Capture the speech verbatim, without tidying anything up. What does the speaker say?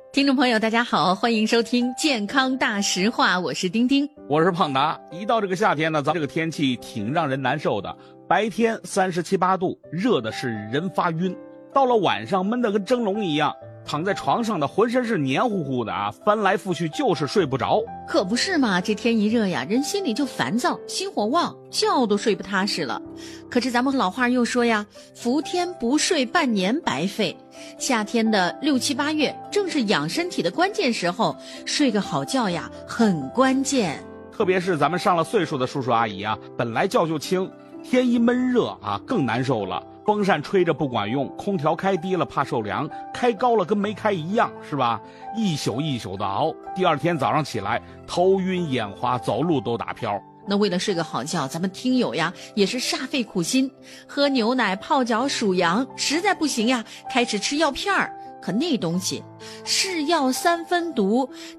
听众朋友大家好，欢迎收听健康大实话，我是丁丁， 我是胖达。一到这个夏天呢，咱这个天气挺让人难受的，白天三十七八度，热的是人发晕，到了晚上闷得跟蒸笼一样，躺在床上的浑身是黏糊糊的啊，翻来覆去就是睡不着。 可不是嘛，这天一热呀，人心里就烦躁，心火旺，觉都睡不踏实了。可是咱们老话又说呀，伏天不睡半年白费。夏天的六七八月正是养身体的关键时候，睡个好觉呀很关键。 特别是咱们上了岁数的叔叔阿姨啊，本来觉就轻，天一闷热啊更难受了，风扇吹着不管用，空调开低了怕受凉，开高了跟没开一样，是吧？一宿一宿的熬，第二天早上起来头晕眼花，走路都打飘。 那为了睡个好觉，咱们听友呀也是煞费苦心，喝牛奶泡脚数羊，实在不行呀开始吃药片儿。可那东西是药三分毒，